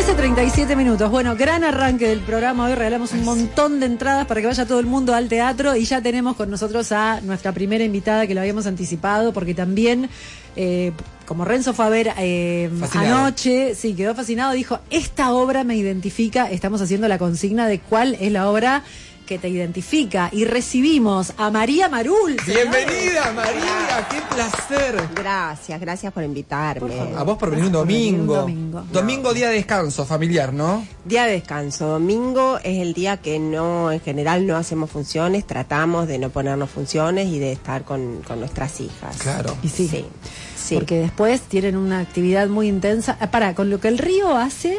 13:37. Bueno, gran arranque del programa. Hoy regalamos un montón de entradas para que vaya todo el mundo al teatro y ya tenemos con nosotros a nuestra primera invitada que lo habíamos anticipado porque también, como Renzo fue a ver anoche, sí, quedó fascinado, dijo, esta obra me identifica. Estamos haciendo la consigna de cuál es la obra que te identifica y recibimos a María Marul. Bienvenida, María, qué placer. Gracias por invitarme. A vos por venir un domingo. Domingo, día de descanso familiar, ¿no? Día de descanso. Domingo es el día que no, en general no hacemos funciones, tratamos de no ponernos funciones y de estar con nuestras hijas. Claro. Y sí, porque después tienen una actividad muy intensa. Con lo que el Río hace,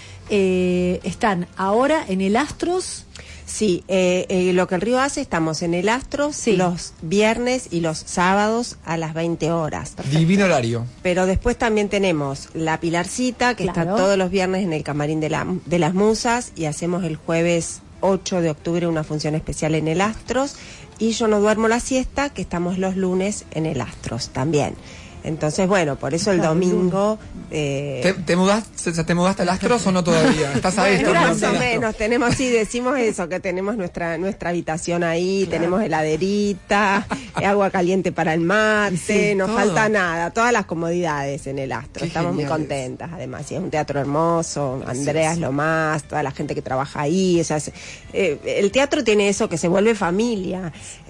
están ahora en el Astros. Sí, lo que el Río hace, estamos en el Astro los viernes y los sábados a las 20 horas. Perfecto. Divino horario. Pero después también tenemos la Pilarcita, que está todos los viernes en el Camarín de las Musas, y hacemos el jueves 8 de octubre una función especial en el Astros, y Yo no duermo la siesta, que estamos los lunes en el Astros también. Entonces, bueno, por eso el domingo... ¿Te mudaste al Astros o no todavía? ¿Estás a esto? Más o menos, decimos eso, que tenemos nuestra habitación ahí, tenemos heladerita, agua caliente para el mate, no falta nada, todas las comodidades en el Astro. Estamos muy contentas, además, y es un teatro hermoso, Andrea es lo más, toda la gente que trabaja ahí, o sea, el teatro tiene eso que se vuelve familia,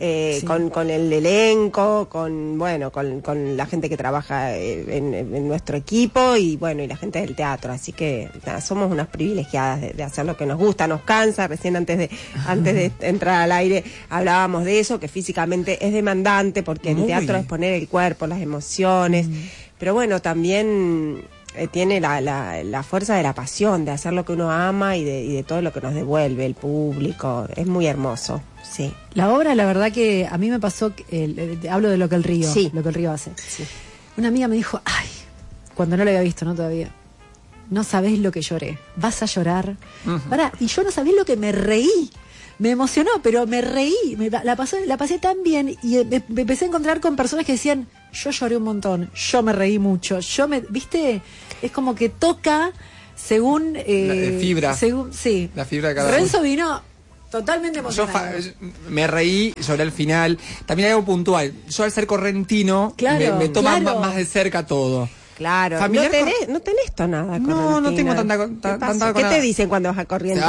con el elenco, con la gente que trabaja en nuestro equipo y la gente del teatro, así que somos unas privilegiadas de hacer lo que nos gusta, nos cansa. Recién antes de entrar al aire hablábamos de eso, que físicamente es demandante porque el teatro es poner el cuerpo, las emociones, pero bueno, también tiene la fuerza de la pasión, de hacer lo que uno ama y de todo lo que nos devuelve el público. Es muy hermoso. Sí. La obra, la verdad que a mí me pasó, hablo de lo que el Río, lo que el Río hace. Sí. Una amiga me dijo, cuando no lo había visto, no todavía, no sabés lo que lloré, vas a llorar. Y yo no sabés lo que me reí. Me emocionó, pero me reí, la pasé tan bien y me empecé a encontrar con personas que decían, yo lloré un montón, yo me reí mucho, ¿viste? Es como que toca según... fibra. Sí. La fibra de cada Renzo vino totalmente emocionado. Yo me reí, lloré al final. También hay algo puntual. Yo al ser correntino, me toma más de cerca todo. Claro, no tenés tonada. No tengo tanta ¿Qué te dicen cuando vas a Corrientes?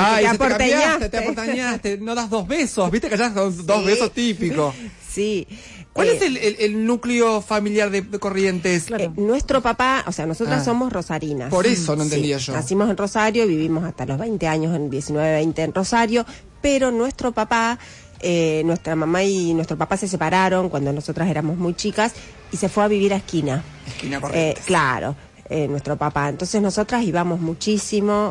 Te aportañaste, no das 2 besos, viste que allá son 2 besos típicos. Sí. ¿Cuál es el núcleo familiar de Corrientes? Nuestro papá, o sea, nosotras somos rosarinas. Por eso no entendía yo. Nacimos en Rosario, vivimos hasta los 20 años, en 19, 20 en Rosario, pero nuestro papá... nuestra mamá y nuestro papá se separaron cuando nosotras éramos muy chicas y se fue a vivir a Esquina Corrientes. Claro, nuestro papá. Entonces nosotras íbamos muchísimo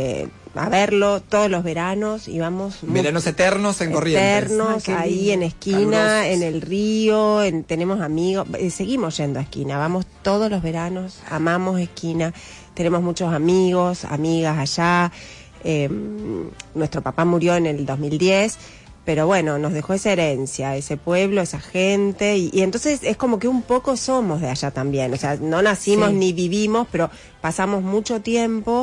a verlo todos los veranos, veranos eternos en Corrientes, ahí en Esquina, en el Río, tenemos amigos, seguimos yendo a Esquina, vamos todos los veranos, amamos Esquina, tenemos muchos amigos, amigas allá. Nuestro papá murió en el 2010, pero bueno, nos dejó esa herencia, ese pueblo, esa gente, y entonces es como que un poco somos de allá también, o sea, no nacimos ni vivimos, pero pasamos mucho tiempo,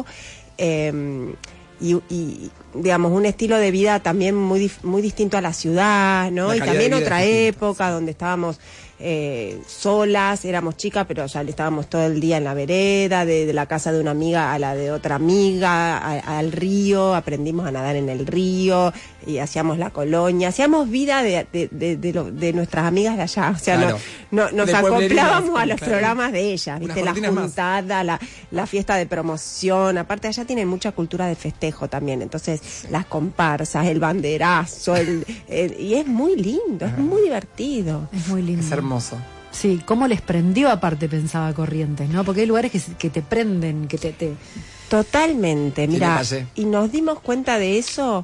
y digamos, un estilo de vida también muy distinto a la ciudad, ¿no? Y también otra época donde estábamos solas, éramos chicas, pero ya estábamos todo el día en la vereda, de la casa de una amiga a la de otra amiga, al río, aprendimos a nadar en el río, y hacíamos la colonia, hacíamos vida de nuestras amigas de allá, o sea, nos acoplábamos a los programas de ellas, ¿viste? La juntada, la fiesta de promoción, aparte allá tienen mucha cultura de festejo también, entonces las comparsas, el banderazo, y es muy lindo, es muy divertido. Es muy lindo. Es hermoso. Sí, cómo les prendió aparte, pensaba Corrientes, ¿no? Porque hay lugares que te prenden, que te... Totalmente, mira, y nos dimos cuenta de eso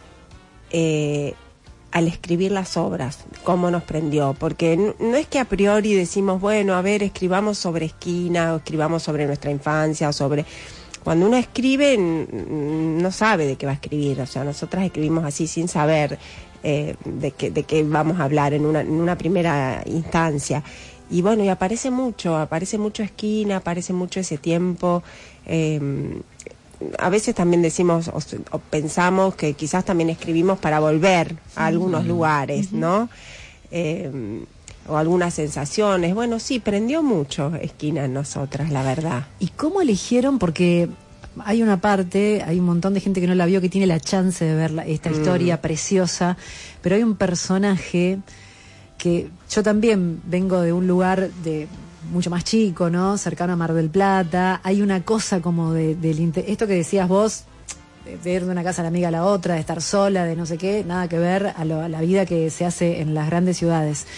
al escribir las obras, cómo nos prendió, porque no es que a priori decimos, bueno, a ver, escribamos sobre Esquina, o escribamos sobre nuestra infancia, o sobre... Cuando uno escribe, no sabe de qué va a escribir, o sea, nosotras escribimos así sin saber de qué vamos a hablar en una primera instancia. Y bueno, y aparece mucho Esquina, aparece mucho ese tiempo, a veces también decimos o pensamos que quizás también escribimos para volver a algunos lugares, ¿no? O algunas sensaciones. Bueno, sí, prendió mucho Esquina en nosotras, la verdad. ¿Y cómo eligieron? Porque hay una parte, hay un montón de gente que no la vio, que tiene la chance de ver esta historia preciosa, pero hay un personaje que yo también vengo de un lugar de mucho más chico, ¿no? Cercano a Mar del Plata. Hay una cosa como esto que decías vos, de ir de una casa a la amiga a la otra, de estar sola, de no sé qué, nada que ver a la vida que se hace en las grandes ciudades.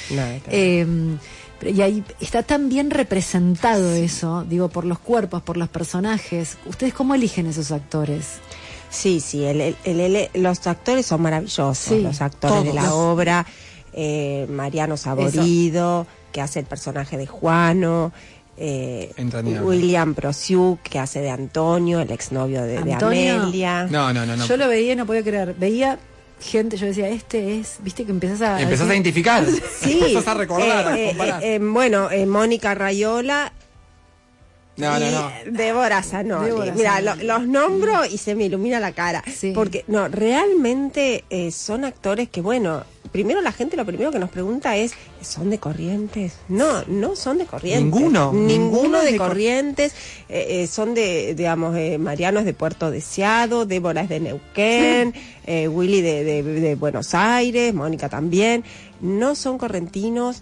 Y ahí está tan bien representado eso, digo, por los cuerpos, por los personajes. ¿Ustedes cómo eligen esos actores? Sí, los actores son maravillosos, los actores de la obra. Mariano Saborido, que hace el personaje de Juano, William Prosiuk, que hace de Antonio, el exnovio de Amelia. No. Yo lo veía y no podía creer. Veía gente, yo decía, viste que empezás a identificar. Sí. Empezás a recordar, Mónica Raiola. No. Débora Zanoli. Mira, los nombro y se me ilumina la cara. Sí. Porque, realmente son actores que, primero la gente lo primero que nos pregunta es, ¿son de Corrientes? No son de Corrientes. Ninguno de Corrientes. Son Mariano es de Puerto Deseado, Débora es de Neuquén, Willy de Buenos Aires, Mónica también. No son correntinos.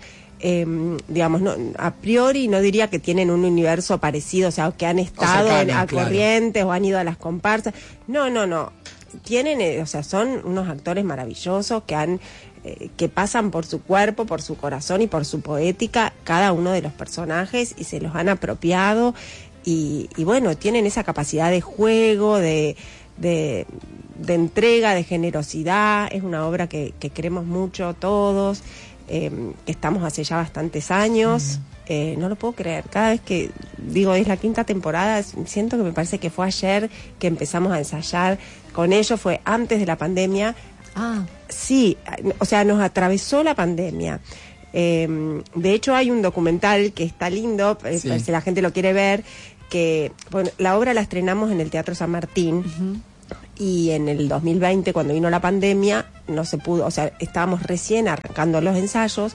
A priori no diría que tienen un universo parecido, o sea, que han estado a Corrientes o han ido a las comparsas. No. Tienen, son unos actores maravillosos que pasan por su cuerpo, por su corazón y por su poética cada uno de los personajes y se los han apropiado y tienen esa capacidad de juego, de entrega, de generosidad. Es una obra que queremos mucho todos. Estamos hace ya bastantes años, no lo puedo creer, cada vez que digo es la 5ª temporada, siento que me parece que fue ayer que empezamos a ensayar con ellos, fue antes de la pandemia. Sí, nos atravesó la pandemia. De hecho hay un documental que está lindo, si la gente lo quiere ver, que la obra la estrenamos en el Teatro San Martín. Y en el 2020, cuando vino la pandemia, no se pudo, estábamos recién arrancando los ensayos,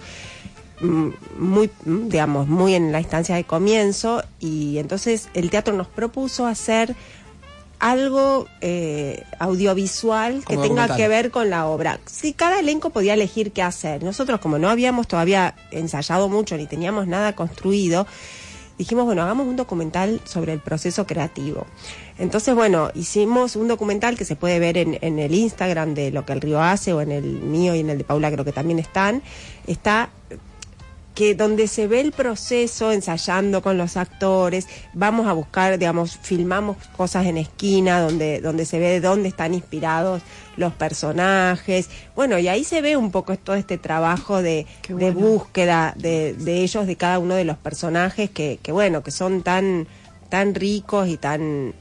muy en la instancia de comienzo, y entonces el teatro nos propuso hacer algo audiovisual que tenga que ver con la obra. Sí, cada elenco podía elegir qué hacer. Nosotros, como no habíamos todavía ensayado mucho, ni teníamos nada construido, dijimos, hagamos un documental sobre el proceso creativo. Entonces, hicimos un documental que se puede ver en el Instagram de Lo que el Río hace, o en el mío y en el de Paula creo que también está que donde se ve el proceso ensayando con los actores, vamos a buscar, filmamos cosas en Esquina donde se ve de dónde están inspirados los personajes. Y ahí se ve un poco todo este trabajo de búsqueda de ellos, de cada uno de los personajes que son tan ricos y tan...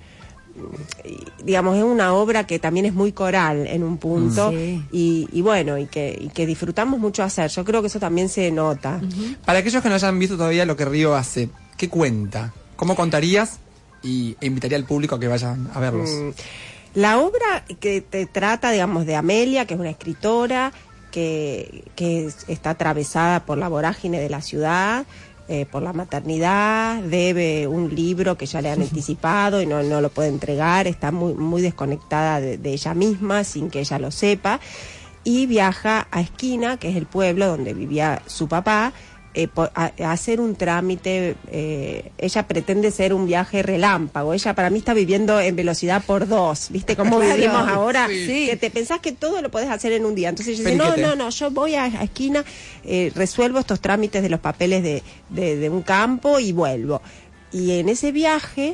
es una obra que también es muy coral en un punto. Sí. y que disfrutamos mucho hacer. Yo creo que eso también se nota. Para aquellos que no hayan visto todavía Lo que el Río hace, ¿qué cuenta? ¿Cómo contarías? E invitaría al público a que vayan a verlos. La obra que te trata, de Amelia, que es una escritora que está atravesada por la vorágine de la ciudad, por la maternidad, debe un libro que ya le han anticipado y no lo puede entregar, está muy, muy desconectada de ella misma sin que ella lo sepa, y viaja a Esquina, que es el pueblo donde vivía su papá, a hacer un trámite. Ella pretende ser un viaje relámpago. Ella para mí está viviendo en velocidad por 2, ¿viste cómo vivimos ahora? Sí. Que te pensás que todo lo podés hacer en un día. Entonces ella dice, no, yo voy a Esquina, resuelvo estos trámites de los papeles de un campo y vuelvo. Y en ese viaje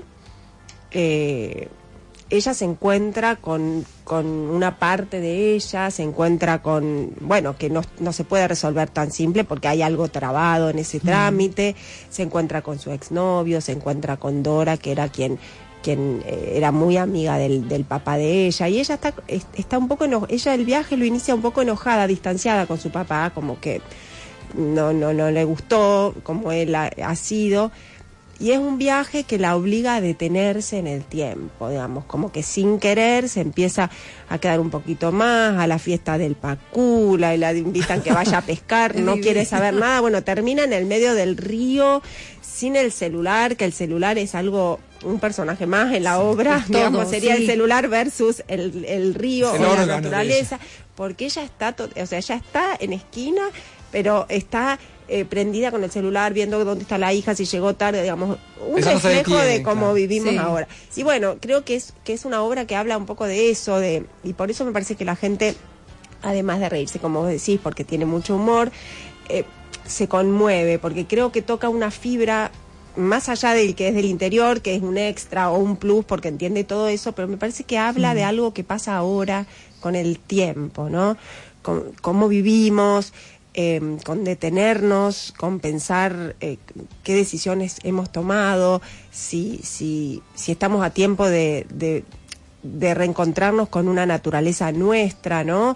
ella se encuentra con una parte de ella, se encuentra con, que no se puede resolver tan simple porque hay algo trabado en ese trámite, se encuentra con su exnovio, se encuentra con Dora, que era quien era muy amiga del papá de ella, y ella está un poco ella el viaje lo inicia un poco enojada, distanciada con su papá, como que no le gustó como él ha sido. Y es un viaje que la obliga a detenerse en el tiempo, digamos, como que sin querer se empieza a quedar un poquito más, a la fiesta del Pacula, y la invitan que vaya a pescar, no quiere saber nada, bueno, termina en el medio del río, sin el celular, que el celular es algo, un personaje más en la obra, digamos, sería el celular versus el río o la naturaleza, porque ella está, ella está en esquina, pero está prendida con el celular, viendo dónde está la hija, si llegó tarde, digamos, un reflejo de cómo vivimos ahora. Y bueno, creo que es una obra que habla un poco de eso, y por eso me parece que la gente, además de reírse, como vos decís, porque tiene mucho humor, se conmueve, porque creo que toca una fibra más allá del que es del interior, que es un extra o un plus, porque entiende todo eso, pero me parece que habla de algo que pasa ahora con el tiempo, ¿no? Con cómo vivimos, con detenernos, con pensar qué decisiones hemos tomado, si estamos a tiempo de reencontrarnos con una naturaleza nuestra, ¿no?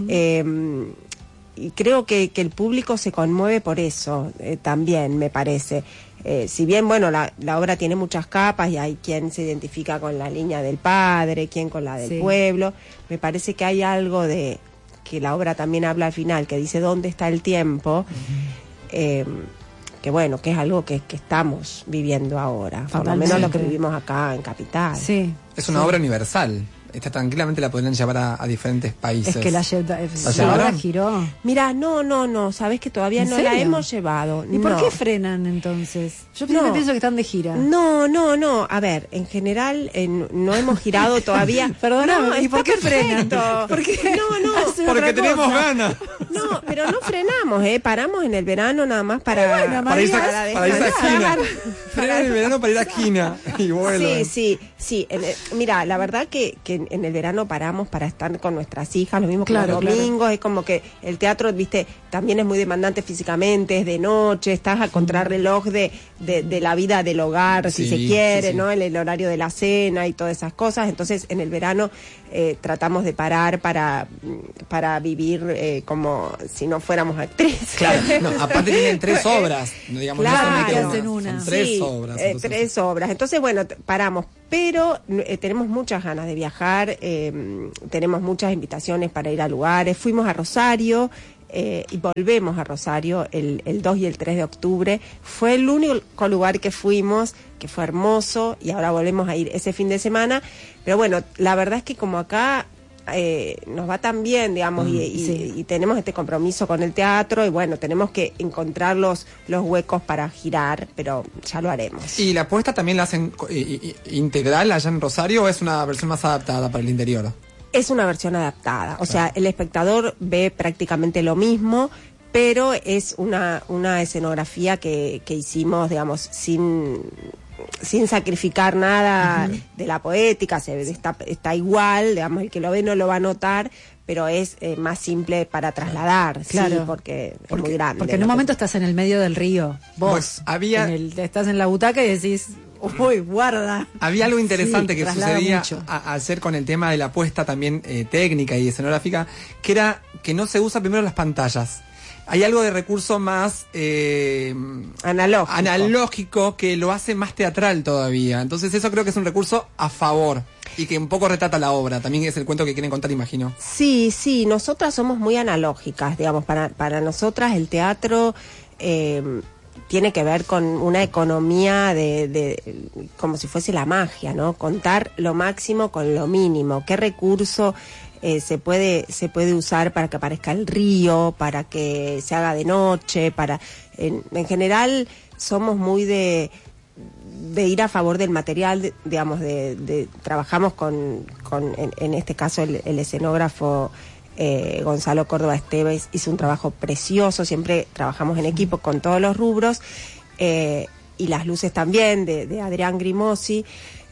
Y creo que el público se conmueve por eso también, me parece. Si bien, bueno, la obra tiene muchas capas y hay quien se identifica con la línea del padre, quien con la del pueblo, me parece que hay algo de que la obra también habla al final, que dice dónde está el tiempo, que bueno, que es algo que estamos viviendo ahora, por lo menos lo que vivimos acá en Capital. Sí. Es una obra universal. Esta tranquilamente la podrían llevar a diferentes países. Es que la giró. Mira, no, sabes que todavía no la hemos llevado. ¿Y por qué frenan entonces? Yo pienso que están de gira. No, a ver, en general no hemos girado todavía. Perdóname, ¿y por qué frenan? Porque tenemos ganas. No, pero no frenamos, paramos en el verano nada más para irse a esquina. Frenan en el verano para ir a esquina y vuelven. Sí. Mira, la verdad que en el verano paramos para estar con nuestras hijas, lo mismo que los domingos, es como que el teatro, viste, también es muy demandante físicamente, es de noche, estás a contrarreloj de la vida del hogar, si se quiere, ¿no? El horario de la cena y todas esas cosas, entonces en el verano tratamos de parar para vivir como si no fuéramos actrices. Claro, aparte tienen 3 obras, digamos, son 3 obras. 3 obras, entonces bueno, paramos, pero tenemos muchas ganas de viajar, tenemos muchas invitaciones para ir a lugares, fuimos a Rosario y volvemos a Rosario el 2 y el 3 de octubre, fue el único lugar que fuimos, que fue hermoso, y ahora volvemos a ir ese fin de semana, pero bueno, la verdad es que como acá nos va tan bien, digamos, y tenemos este compromiso con el teatro, y bueno, tenemos que encontrar los huecos para girar, pero ya lo haremos. ¿Y la apuesta también la hacen integral allá en Rosario, o es una versión más adaptada para el interior? Es una versión adaptada, o sea, el espectador ve prácticamente lo mismo, pero es una escenografía que hicimos, digamos, sin sacrificar nada de la poética, está igual, digamos, el que lo ve no lo va a notar, pero es más simple para trasladar, claro, porque es muy grande. Porque en un momento estás en el medio del río, vos, estás en la butaca y decís, uy, guarda. Había algo interesante que sucedía al ser con el tema de la apuesta también técnica y escenográfica, que era que no se usa primero las pantallas. Hay algo de recurso más analógico que lo hace más teatral todavía. Entonces eso creo que es un recurso a favor y que un poco retrata la obra. También es el cuento que quieren contar, imagino. Sí, nosotras somos muy analógicas, digamos. Para nosotras el teatro tiene que ver con una economía de como si fuese la magia, ¿no? Contar lo máximo con lo mínimo. ¿Qué recurso se puede usar para que aparezca el río, para que se haga de noche, en general somos muy de ir a favor del material, digamos, trabajamos en este caso el escenógrafo Gonzalo Córdoba Esteves hizo un trabajo precioso, siempre trabajamos en equipo con todos los rubros, y las luces también de Adrián Grimosi,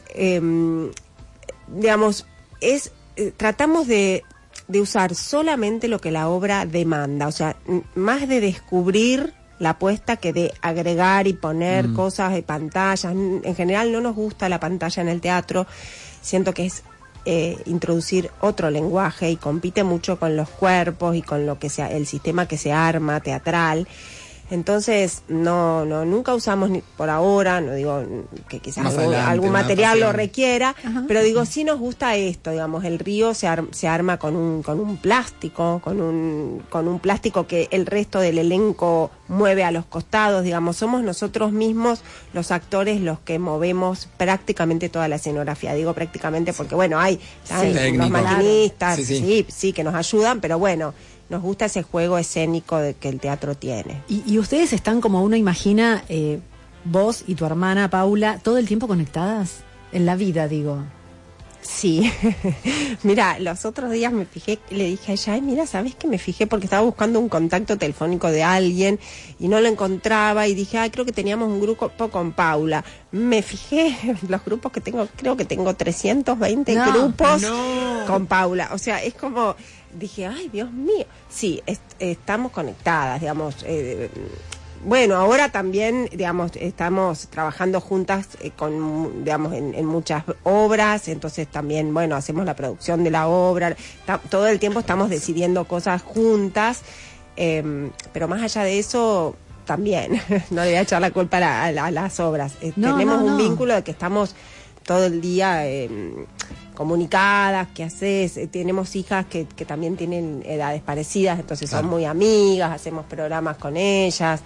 digamos, tratamos de usar solamente lo que la obra demanda, o sea, más de descubrir la apuesta que de agregar y poner cosas de pantallas. En general no nos gusta la pantalla en el teatro, siento que es introducir otro lenguaje y compite mucho con los cuerpos y con lo que sea el sistema que se arma teatral. Entonces, nunca usamos por ahora, no digo que quizás algún material lo requiera, pero digo, sí nos gusta esto, digamos, el río se arma con un plástico, con un plástico que el resto del elenco mueve a los costados, digamos, somos nosotros mismos los actores los que movemos prácticamente toda la escenografía, digo prácticamente porque bueno, hay los maquinistas, sí, que nos ayudan, pero bueno, nos gusta ese juego escénico que el teatro tiene. Y ustedes están como uno imagina, vos y tu hermana Paula, todo el tiempo conectadas en la vida, digo. Sí, mira, los otros días me fijé, le dije a ella, ay, mira, ¿sabes qué? Me fijé porque estaba buscando un contacto telefónico de alguien y no lo encontraba y dije, ay, creo que teníamos un grupo con Paula. Me fijé los grupos que tengo, creo que tengo 320 grupos con Paula. O sea, es como, dije, ay, Dios mío. Sí, estamos conectadas, digamos. Bueno, ahora también, digamos, estamos trabajando juntas digamos, en muchas obras, entonces también, bueno, hacemos la producción de la obra, todo el tiempo estamos decidiendo cosas juntas, pero más allá de eso, también, no le voy a echar la culpa a las obras. Tenemos un vínculo de que estamos todo el día comunicadas, ¿qué haces? Tenemos hijas que también tienen edades parecidas, entonces son muy amigas, hacemos programas con ellas.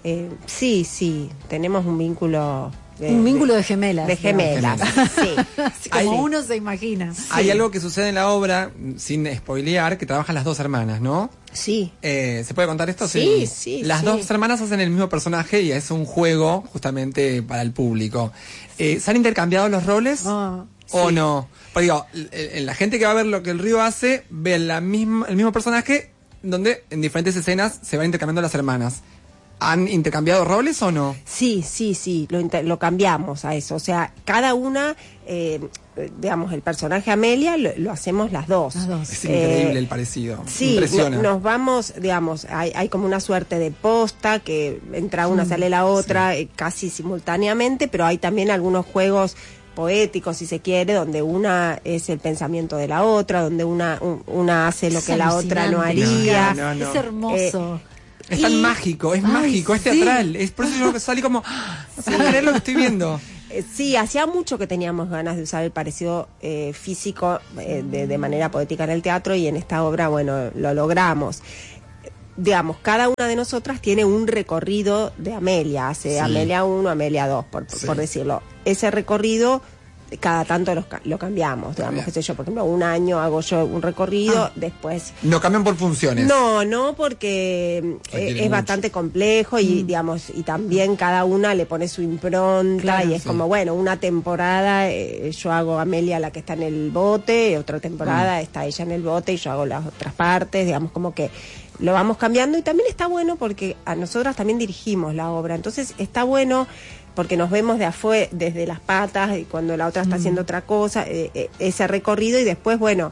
Sí, tenemos un vínculo... Un vínculo de gemelas. De gemelas, sí. Como uno se imagina. Hay algo que sucede en la obra, sin spoilear, que trabajan las dos hermanas, ¿no? Sí. ¿Se puede contar esto? Sí. Las dos hermanas hacen el mismo personaje y es un juego justamente para el público. ¿Se han intercambiado los roles o no? Porque digo, la gente que va a ver lo que el Río hace, ve el mismo personaje donde en diferentes escenas se van intercambiando las hermanas. ¿Han intercambiado roles o no? Sí, lo cambiamos a eso. O sea, cada una, digamos, el personaje Amelia lo hacemos las dos. Es increíble el parecido. Sí, impresiona. Nos vamos, digamos, hay como una suerte de posta que entra una, sale la otra, casi simultáneamente, pero hay también algunos juegos poéticos, si se quiere, donde una es el pensamiento de la otra, donde una hace lo que la otra no haría. No. Es hermoso. Es tan mágico, es teatral. Es por eso yo salí como, no puedo creer lo que estoy viendo. Sí, hacía mucho que teníamos ganas de usar el parecido físico de manera poética en el teatro y en esta obra, bueno, lo logramos. Digamos, cada una de nosotras tiene un recorrido de Amelia, hace Amelia 1, Amelia 2, por decirlo. Ese recorrido cada tanto lo cambiamos, digamos, qué sé yo, por ejemplo, un año hago yo un recorrido, después... ¿No cambian por funciones? No, porque es bastante complejo y, digamos, y también cada una le pone su impronta y es como, bueno, una temporada yo hago Amelia la que está en el bote, otra temporada está ella en el bote y yo hago las otras partes, digamos, como que lo vamos cambiando y también está bueno porque a nosotras también dirigimos la obra, entonces está bueno porque nos vemos de afuera, desde las patas, y cuando la otra está haciendo otra cosa, ese recorrido, y después, bueno,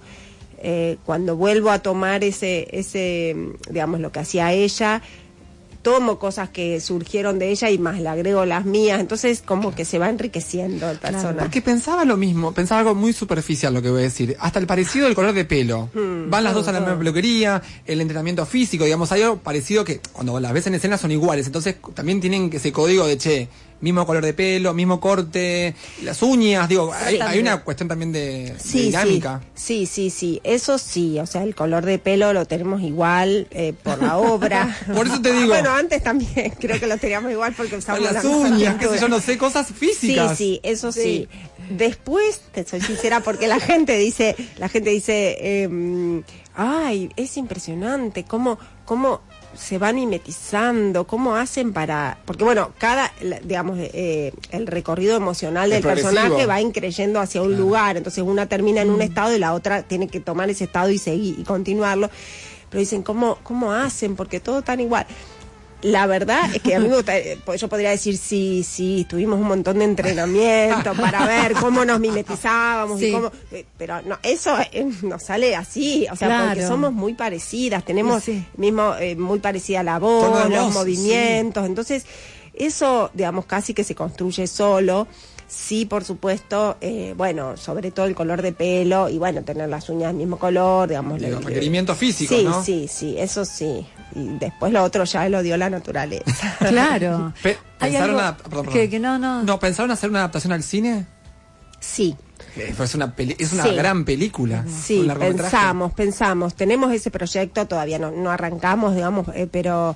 cuando vuelvo a tomar ese, digamos, lo que hacía ella, tomo cosas que surgieron de ella y más le agrego las mías, entonces como que se va enriqueciendo el personaje. Porque pensaba lo mismo, pensaba algo muy superficial lo que voy a decir, hasta el parecido del color de pelo. Van las dos a la misma peluquería, el entrenamiento físico, digamos, hay algo parecido que cuando las ves en escena son iguales, entonces también tienen ese código de mismo color de pelo, mismo corte, las uñas, digo, hay una cuestión también de dinámica. Sí, eso sí, o sea, el color de pelo lo tenemos igual por la obra. Por eso te digo. Bueno, antes también creo que lo teníamos igual porque usamos las uñas, qué sé yo, no sé, cosas físicas. Sí, eso sí. Después, te soy sincera, porque la gente dice, ay, es impresionante, cómo se van mimetizando, cómo hacen porque bueno, digamos, el recorrido emocional del personaje va increyendo hacia un lugar, entonces una termina en un estado y la otra tiene que tomar ese estado y seguir y continuarlo, pero dicen, ¿cómo hacen? Porque todo tan igual. La verdad es que a mí yo podría decir sí, tuvimos un montón de entrenamiento para ver cómo nos mimetizábamos y cómo, pero no, eso nos sale así, o sea, porque somos muy parecidas, tenemos mismo muy parecida la voz, los movimientos, entonces eso, digamos, casi que se construye solo. Sí, por supuesto, bueno, sobre todo el color de pelo y bueno, tener las uñas del mismo color, digamos. Los requerimientos físicos, sí, ¿no? Sí, eso sí. Y después lo otro ya lo dio la naturaleza. Claro. ¿Pensaron ¿pensaron hacer una adaptación al cine? Sí. Es una gran película. Sí, pensamos. Tenemos ese proyecto, todavía no arrancamos, digamos, pero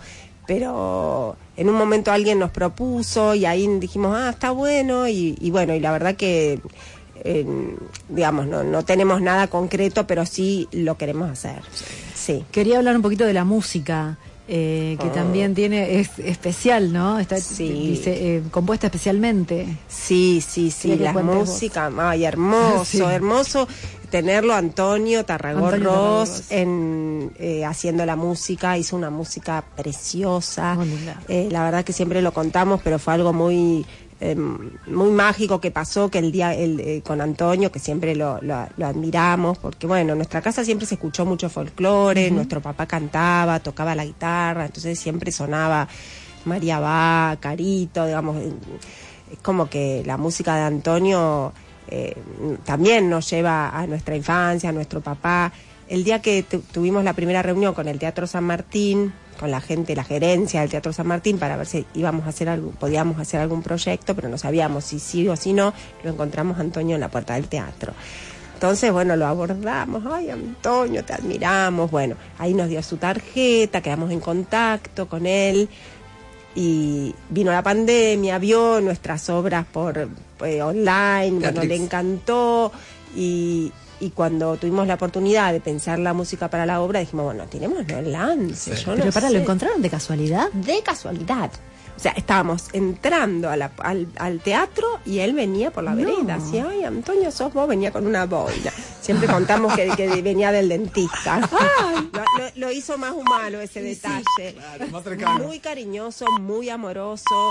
en un momento alguien nos propuso y ahí dijimos, está bueno, y bueno, y la verdad que, digamos, no tenemos nada concreto, pero sí lo queremos hacer. Sí. Quería hablar un poquito de la música. Que también es especial, ¿no? Está compuesta especialmente. Sí, la música, hermoso tenerlo Antonio Tarragorros haciendo la música, hizo una música preciosa. La verdad que siempre lo contamos, pero fue algo muy mágico que pasó, que el día con Antonio, que siempre lo admiramos, porque bueno, en nuestra casa siempre se escuchó mucho folclore, nuestro papá cantaba, tocaba la guitarra, entonces siempre sonaba María Bá, Carito, digamos, es como que la música de Antonio también nos lleva a nuestra infancia, a nuestro papá. El día que tuvimos la primera reunión con el Teatro San Martín, con la gente, la gerencia del Teatro San Martín, para ver si podíamos hacer algún proyecto, pero no sabíamos si sí o si no, lo encontramos a Antonio en la puerta del teatro. Entonces, bueno, lo abordamos, ay, Antonio, te admiramos, bueno, ahí nos dio su tarjeta, quedamos en contacto con él, y vino la pandemia, vio nuestras obras por online, bueno, le encantó, y cuando tuvimos la oportunidad de pensar la música para la obra, dijimos, bueno, tirémoslo el lance. Sí. ¿Lo encontraron de casualidad? De casualidad. O sea, estábamos entrando al teatro y él venía por la vereda. Decía, ay, Antonio, sos vos, venía con una boina. Siempre contamos que venía del dentista. Ay, lo hizo más humano ese detalle. Sí, claro, más cercano. Muy cariñoso, muy amoroso.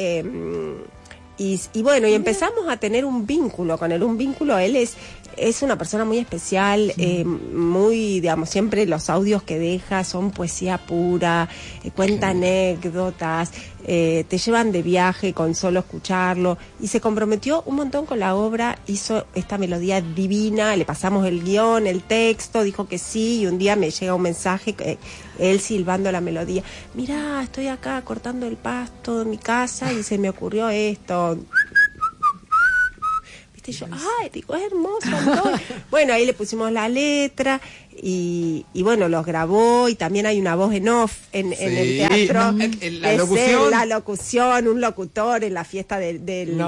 Y bueno, y empezamos a tener un vínculo con él. Él es una persona muy especial, muy, digamos, siempre los audios que deja son poesía pura, cuenta anécdotas, te llevan de viaje con solo escucharlo, y se comprometió un montón con la obra, hizo esta melodía divina, le pasamos el guión, el texto, dijo que sí, y un día me llega un mensaje, él silbando la melodía, mirá, estoy acá cortando el pasto de mi casa y se me ocurrió esto. Y yo, ay, digo, es hermoso, Antonio. Bueno, ahí le pusimos la letra y bueno, los grabó, y también hay una voz en off en el teatro. La locución, un locutor en la fiesta del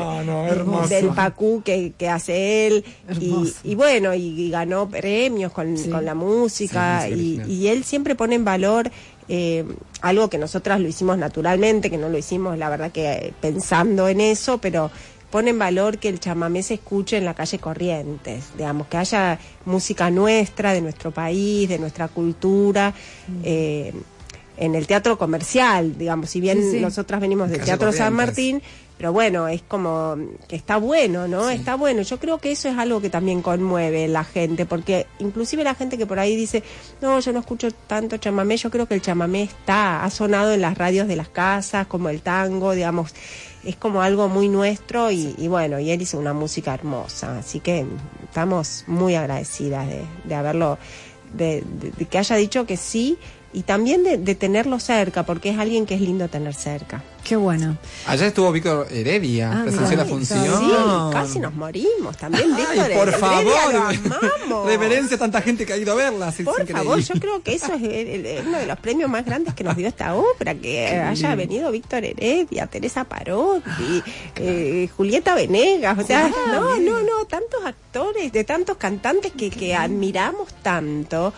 Pacú que hace él. Y bueno, y ganó premios con la música, y él siempre pone en valor algo que nosotras lo hicimos naturalmente, que no lo hicimos, la verdad, que pensando en eso, pero pone en valor que el chamamé se escuche en la calle Corrientes, digamos, que haya música nuestra, de nuestro país, de nuestra cultura, en el teatro comercial, digamos, si bien nosotras venimos del Teatro San Martín, pero bueno, es como que está bueno, ¿no? Sí. Está bueno. Yo creo que eso es algo que también conmueve a la gente, porque inclusive la gente que por ahí dice, no, yo no escucho tanto chamamé, yo creo que el chamamé ha sonado en las radios de las casas, como el tango, digamos, es como algo muy nuestro, y bueno, y él hizo una música hermosa, así que estamos muy agradecidas de haberlo, de que haya dicho que sí, y también de tenerlo cerca, porque es alguien que es lindo tener cerca. Qué bueno. Allá estuvo Víctor Heredia, presenció la función. Sí, casi nos morimos también, Víctor Heredia. Por favor, lo amamos. Reverencia a tanta gente que ha ido a verla. Por favor, yo creo que eso es uno de los premios más grandes que nos dio esta obra, que haya venido Víctor Heredia, Teresa Parotti, Julieta Venegas, o sea, no, tantos actores, de tantos cantantes que admiramos tanto.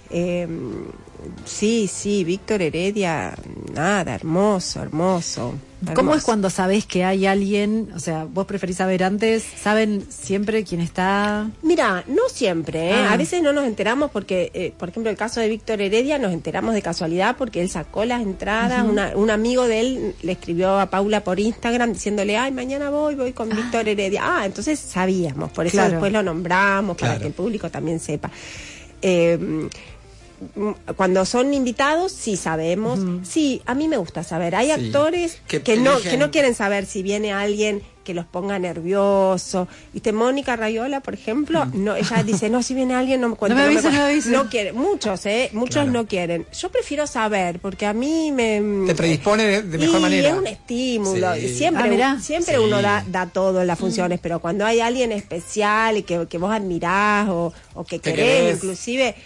Sí, Víctor Heredia, nada, hermoso. ¿Cómo es cuando sabés que hay alguien, o sea, vos preferís saber antes, saben siempre quién está? Mira, no siempre, a veces no nos enteramos porque, por ejemplo, el caso de Víctor Heredia nos enteramos de casualidad porque él sacó las entradas, un amigo de él le escribió a Paula por Instagram diciéndole, ay, mañana voy con Víctor Heredia. Entonces sabíamos, por eso después lo nombramos, para que el público también sepa. Cuando son invitados, sí sabemos. Sí, a mí me gusta saber. Hay actores que no quieren saber si viene alguien que los ponga nerviosos. ¿Viste? Mónica Raiola, por ejemplo, no, ella dice, no, si viene alguien no me cuenta. No me avisa. No quiere, muchos claro. No quieren. Yo prefiero saber, porque a mí te predispone de mejor manera. Es un estímulo. Sí. Siempre uno da todo en las funciones, pero cuando hay alguien especial y que vos admirás o que querés, inclusive,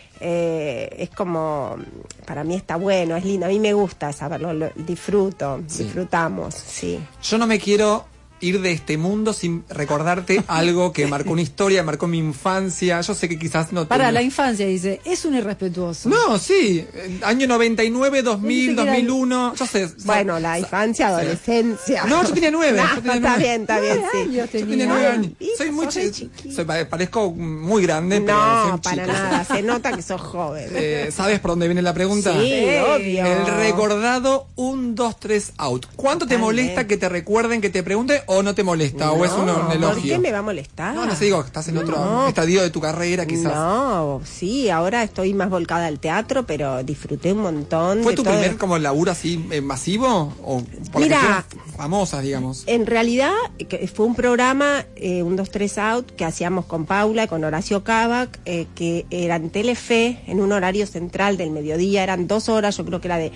es como, para mí está bueno, es lindo, a mí me gusta saberlo, disfrutamos, sí. Yo no me quiero ir de este mundo sin recordarte algo que marcó una historia, marcó mi infancia. Yo sé que quizás no... Para la infancia, dice, es un irrespetuoso. No, sí, año 99, 2000, 2001, yo sé. Bueno, la infancia, adolescencia. No, yo tenía 9. Está bien, sí. Yo tenía 9 años. Soy muy chiquito. Parezco muy grande, pero soy no, para nada, se nota que sos joven. ¿Sabes por dónde viene la pregunta? Sí, obvio. El recordado 1, 2, 3 out. ¿Cuánto te molesta que te recuerden, que te pregunten? ¿O no te molesta? No, ¿O es un elogio? ¿Por qué me va a molestar? No sé, digo, estás en otro estadio de tu carrera, quizás. No, sí, ahora estoy más volcada al teatro, pero disfruté un montón. ¿Fue tu primer como laburo así masivo? ¿O por mira, famosas, digamos? En realidad, fue un programa, 1, 2, 3 out, que hacíamos con Paula y con Horacio Cabac, que era en Telefe, en un horario central del mediodía, eran 2 horas, yo creo que era de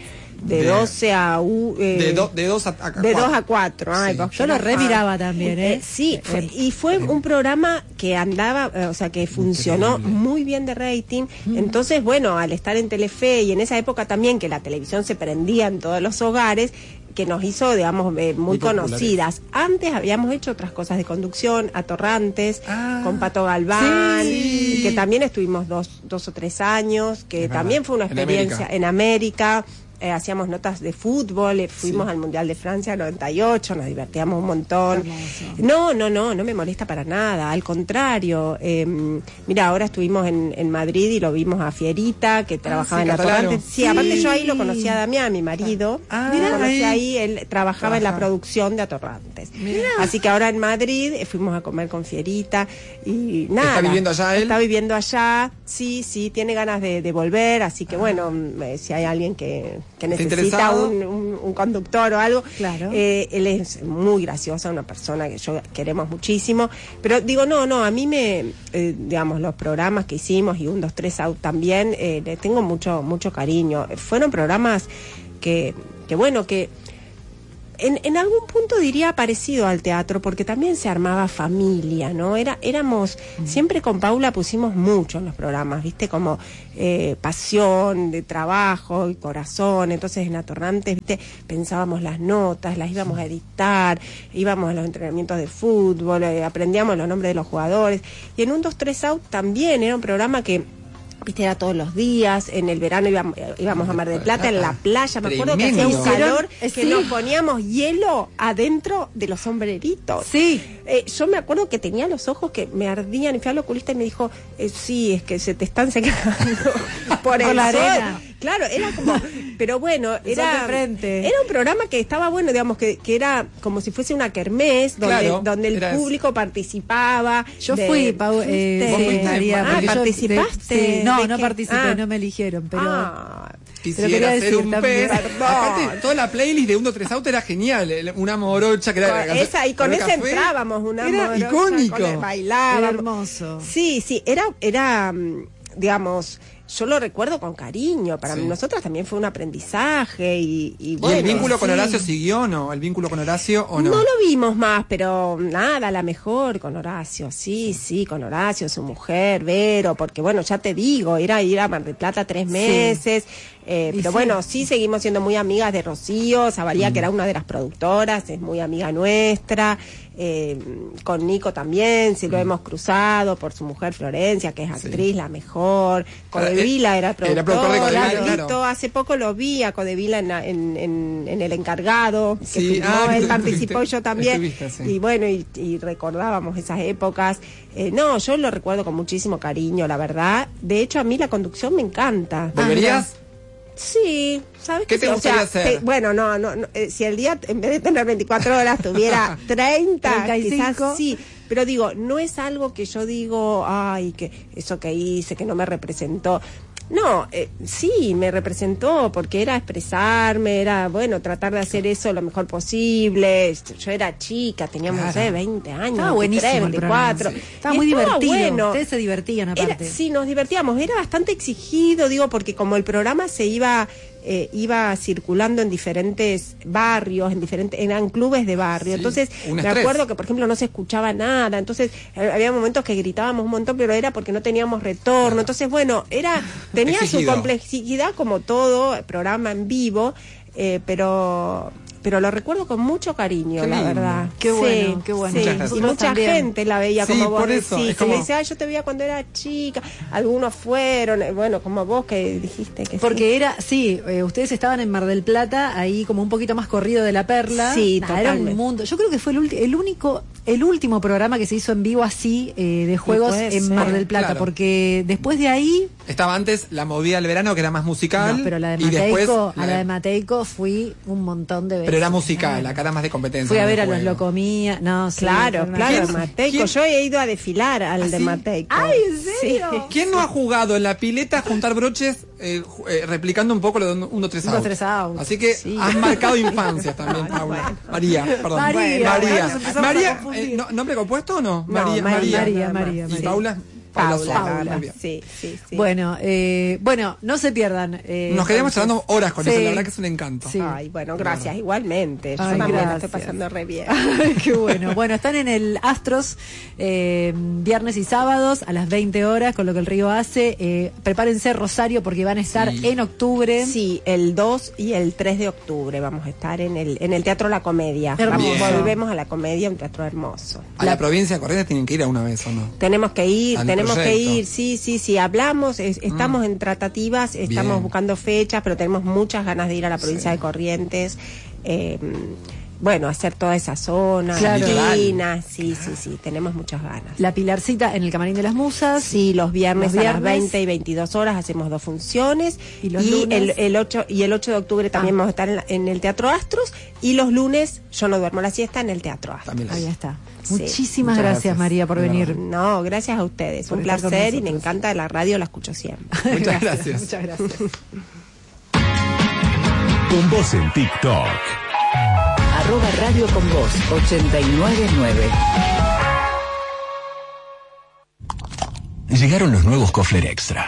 12 a... de 2 a 4. De 2 a 4. Ay, sí. Yo lo remiraba también, sí, y fue un programa que andaba, o sea, que funcionó muy bien de rating. Entonces, bueno, al estar en Telefe y en esa época también que la televisión se prendía en todos los hogares, que nos hizo, digamos, muy conocidas. Antes habíamos hecho otras cosas de conducción, Atorrantes, con Pato Galván, que también estuvimos 2 o 3 años, que también fue una experiencia en América. Hacíamos notas de fútbol, fuimos al Mundial de Francia 98, nos divertíamos un montón. No me molesta para nada, al contrario. Mira, ahora estuvimos en Madrid y lo vimos a Fierita, que trabajaba en Atorrantes. Sí, aparte yo ahí lo conocí a Damián, mi marido. Lo conocí ahí, él trabajaba en la producción de Atorrantes. Así que ahora en Madrid fuimos a comer con Fierita y nada. ¿Está viviendo allá él? Está viviendo allá, sí, tiene ganas de volver, así que bueno, si hay alguien que necesita un conductor o algo, claro. Él es muy graciosa, una persona que yo queremos muchísimo, pero digo, no, a mí digamos, los programas que hicimos y 1, 2, 3 out también, le tengo mucho cariño. Fueron programas que bueno, que en algún punto diría parecido al teatro, porque también se armaba familia, ¿no? Éramos, siempre con Paula pusimos mucho en los programas, ¿viste? Como pasión, de trabajo y corazón. Entonces en Atorrantes, ¿viste? Pensábamos las notas, las íbamos a editar, íbamos a los entrenamientos de fútbol, aprendíamos los nombres de los jugadores. Y en 1, 2, 3 out también era un programa que, viste, era todos los días. En el verano íbamos a Mar del Plata, en la playa. Me acuerdo que hacía un calor que nos poníamos hielo adentro de los sombreritos. Sí. Yo me acuerdo que tenía los ojos que me ardían y fui al oculista y me dijo, sí, es que se te están secando por la arena. Claro, era como, pero bueno, era un programa que estaba bueno, digamos, que era como si fuese una kermés, donde el público participaba. Yo fui, Pau, ¿participaste? No participé, no me eligieron, pero... Quisiera ser un pez. Aparte, toda la playlist de 1, 2, 3 out era genial. Una morocha que era... Y con esa entrábamos, una morocha. Era icónico. Bailábamos. Era hermoso. Sí, era digamos... Yo lo recuerdo con cariño, para nosotros también fue un aprendizaje y bueno. ¿Y el vínculo con Horacio siguió o no? ¿El vínculo con Horacio o no? No lo vimos más, pero nada, la mejor con Horacio, sí, con Horacio, su mujer, Vero, porque bueno, ya te digo, era ir a Mar del Plata 3 meses, pero bueno, sí seguimos siendo muy amigas de Rocío Zavalía, que era una de las productoras, es muy amiga nuestra. Con Nico también, si lo hemos cruzado por su mujer Florencia, que es actriz, la mejor. Codevila era productor de Codevila, claro. Hace poco lo vi a Codevila en El Encargado, que él participó, yo también. Y bueno, y recordábamos esas épocas. No, yo lo recuerdo con muchísimo cariño, la verdad. De hecho, a mí la conducción me encanta. ¿Volverías? Sí, ¿sabes qué te gustaría hacer? Bueno, no, si el día en vez de tener 24 horas tuviera 30, 35. Quizás sí, pero digo, no es algo que yo digo, ay, que eso que hice, que no me representó. No, sí, me representó porque era expresarme, era, bueno, tratar de hacer eso lo mejor posible. Yo era chica, teníamos, no sé, 20 años, estaba buenísimo 23, 24. Sí. Estaba muy divertido. Bueno. Ustedes se divertían aparte. Sí, nos divertíamos. Era bastante exigido, digo, porque como el programa se iba circulando en diferentes barrios, eran clubes de barrio. Sí, entonces, me acuerdo que, por ejemplo, no se escuchaba nada. Entonces, había momentos que gritábamos un montón, pero era porque no teníamos retorno. Entonces, bueno, tenía su complejidad como todo programa en vivo, pero lo recuerdo con mucho cariño, la verdad. Qué bueno, sí, qué bueno. Sí. Y mucha gente la veía como vos decís. Como... Me decía, yo te veía cuando era chica. Algunos fueron, bueno, como vos que dijiste que porque ustedes estaban en Mar del Plata, ahí como un poquito más corrido de La Perla. Sí, totalmente. Era un mundo. Yo creo que fue el último programa que se hizo en vivo así, de juegos en Mar del Plata, porque después de ahí... Estaba antes la movida del verano, que era más musical. No, pero la de Mateico, la de Mateico fui un montón de veces. Pero era musical, acá era más de competencia. Fui a ver a los Locomía. No, claro, Mateico. Yo he ido a desfilar al de Mateico. ¡Ay, en serio! Sí. ¿Quién no ha jugado en la pileta a juntar broches replicando un poco lo de 1, 3 out? Así que has marcado infancia también, Paula. María, perdón. María, ¿nombre compuesto o no? María. ¿Y Paula? Paula. Sí. Bueno, no se pierdan. Nos quedaríamos hablando horas con eso, la verdad que es un encanto. Sí. Ay, bueno, gracias, igualmente. Yo también la estoy pasando re bien. Ay, qué bueno. Bueno, están en el Astros viernes y sábados a las 20 horas con lo que el Río hace. Prepárense, Rosario, porque van a estar en octubre. Sí, el 2 y el 3 de octubre vamos a estar en el Teatro La Comedia. Volvemos a La Comedia, un teatro hermoso. ¿A la provincia de Corrientes tienen que ir alguna vez o no? Tenemos que ir, sí, hablamos, estamos en tratativas, estamos buscando fechas, pero tenemos muchas ganas de ir a la provincia de Corrientes, hacer toda esa zona, sí, tenemos muchas ganas. La Pilarcita en el Camarín de las Musas. Sí, los viernes a las 20 y 22 horas hacemos 2 funciones, y el 8 de octubre también vamos a estar en el Teatro Astros, y los lunes yo no duermo la siesta en el Teatro Astros. Ahí está. Muchísimas gracias, María, por venir. No, gracias a ustedes. Un placer y me encanta la radio, la escucho siempre. Muchas gracias. Muchas gracias. Con vos en TikTok. @Radio con vos 899. Llegaron los nuevos Kofler Extra.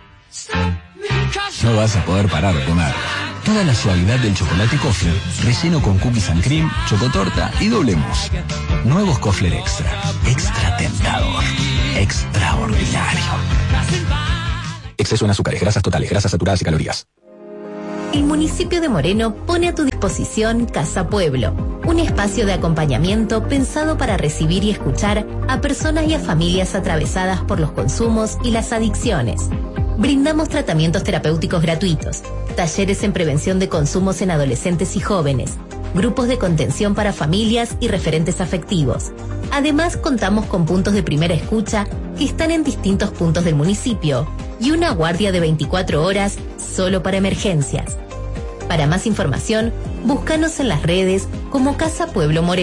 No vas a poder parar de comer. Toda la suavidad del chocolate Kofler, relleno con cookies and cream, chocotorta y doble mousse. Nuevos Kofler Extra. Extra tentador. Extraordinario. Exceso en azúcares, grasas totales, grasas saturadas y calorías. El municipio de Moreno pone a tu disposición Casa Pueblo, un espacio de acompañamiento pensado para recibir y escuchar a personas y a familias atravesadas por los consumos y las adicciones. Brindamos tratamientos terapéuticos gratuitos, talleres en prevención de consumos en adolescentes y jóvenes, grupos de contención para familias y referentes afectivos. Además, contamos con puntos de primera escucha que están en distintos puntos del municipio y una guardia de 24 horas solo para emergencias. Para más información, búscanos en las redes como Casa Pueblo Moreno.